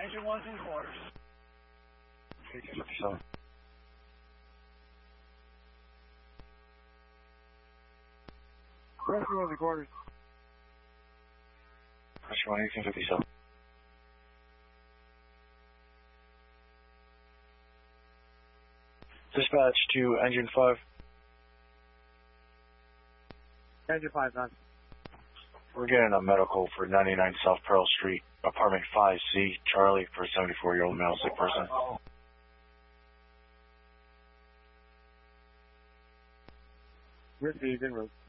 Engine 1's in quarters. 1857. Rescue 1's in quarters. Rescue 1, 1857. Dispatch to Engine 5. Engine 5, none. We're getting a medical for 99 South Pearl Street, apartment 5C, Charlie, for a 74-year-old male sick person. Received en route.